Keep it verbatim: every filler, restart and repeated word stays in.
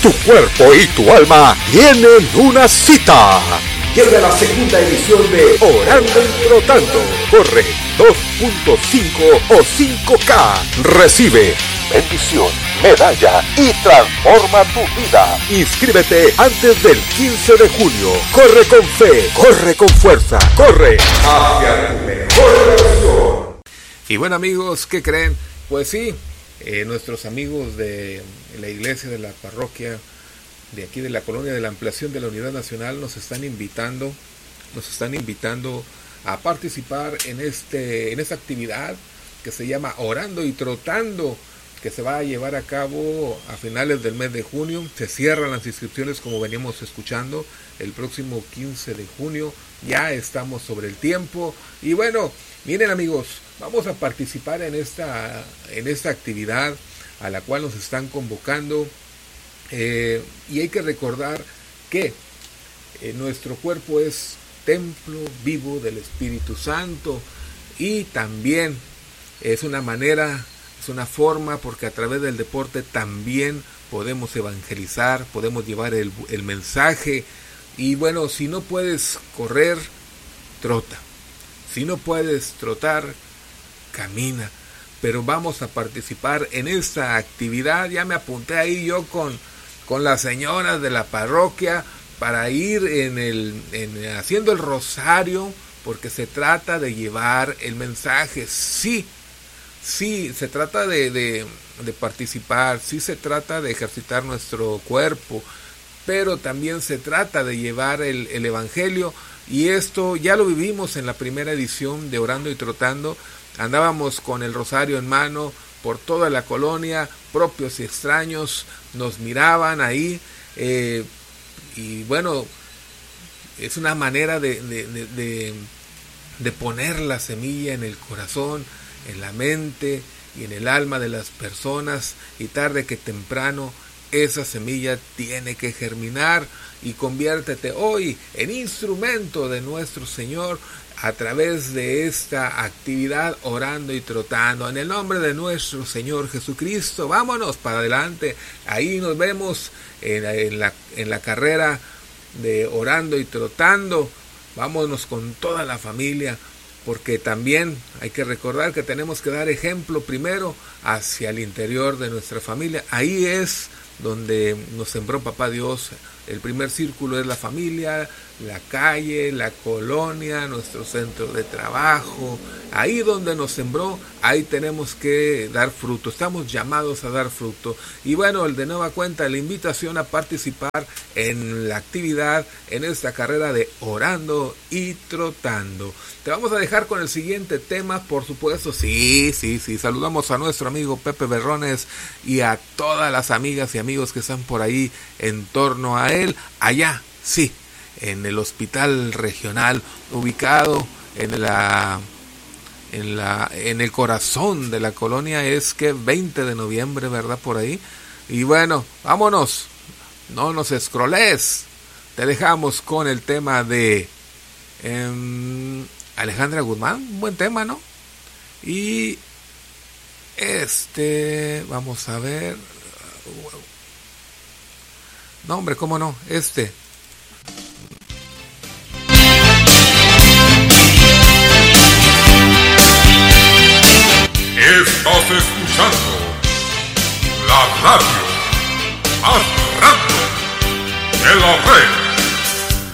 Tu cuerpo y tu alma tienen una cita. Llega la segunda edición de Orando y Trotando. Corre dos punto cinco o cinco K. Recibe bendición, medalla y transforma tu vida. Inscríbete antes del quince de junio. Corre con fe, corre con fuerza, corre hacia tu mejor versión. Y bueno, amigos, ¿qué creen? Pues sí, eh, nuestros amigos de la iglesia de la parroquia de aquí de la colonia de la ampliación de la Unidad Nacional nos están invitando, nos están invitando a participar en este, en esta actividad que se llama Orando y Trotando, que se va a llevar a cabo a finales del mes de junio. Se cierran las inscripciones, como veníamos escuchando, el próximo quince de junio. Ya estamos sobre el tiempo. Y bueno, miren, amigos, vamos a participar en esta, en esta actividad a la cual nos están convocando. Eh, y hay que recordar que eh, nuestro cuerpo es templo vivo del Espíritu Santo, y también es una manera, es una forma, porque a través del deporte también podemos evangelizar, podemos llevar el, el mensaje. Y bueno, si no puedes correr, trota. Si no puedes trotar, camina. Pero vamos a participar en esta actividad. Ya me apunté ahí yo con, con las señoras de la parroquia para ir en el, en, haciendo el rosario, porque se trata de llevar el mensaje. Sí, sí, se trata de, de, de participar, sí se trata de ejercitar nuestro cuerpo, pero también se trata de llevar el, el evangelio. Y esto ya lo vivimos en la primera edición de Orando y Trotando. Andábamos con el rosario en mano por toda la colonia, propios y extraños nos miraban ahí, eh, y bueno, es una manera de, de, de, de, de poner la semilla en el corazón, en la mente y en el alma de las personas, y tarde que temprano esa semilla tiene que germinar, y conviértete hoy en instrumento de nuestro Señor a través de esta actividad Orando y Trotando. En el nombre de nuestro Señor Jesucristo, vámonos para adelante. Ahí nos vemos en, en, la, en la carrera de Orando y Trotando. Vámonos con toda la familia, porque también hay que recordar que tenemos que dar ejemplo primero hacia el interior de nuestra familia. Ahí es donde nos sembró Papá Dios. El primer círculo es la familia, la calle, la colonia, nuestro centro de trabajo. Ahí donde nos sembró, ahí tenemos que dar fruto. Estamos llamados a dar fruto. Y bueno, el de nueva cuenta, la invitación a participar en la actividad, en esta carrera de Orando y Trotando. Te vamos a dejar con el siguiente tema, por supuesto. Sí, sí, sí. Saludamos a nuestro amigo Pepe Berrones y a todas las amigas y amigos que están por ahí en torno a él. Allá, sí, en el hospital regional, ubicado en la en la en el corazón de la colonia. Es que veinte de noviembre, ¿verdad? Por ahí. Y bueno, vámonos, no nos escroles. Te dejamos con el tema de eh, Alejandra Guzmán, un buen tema, ¿no? Y este, vamos a ver. No, hombre, cómo no, este. Estás escuchando la radio más radio de la red.